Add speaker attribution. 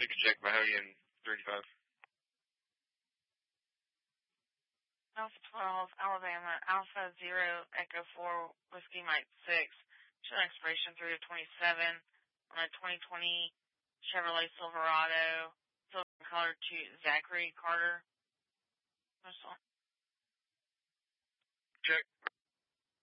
Speaker 1: You can check Mahodian 35.
Speaker 2: Alpha 12, Alabama, Alpha 0, Echo 4, Whiskey Mike 6. Show expiration through to 27 on a 2020 Chevrolet Silverado, silver color to Zachary Carter.
Speaker 1: Check.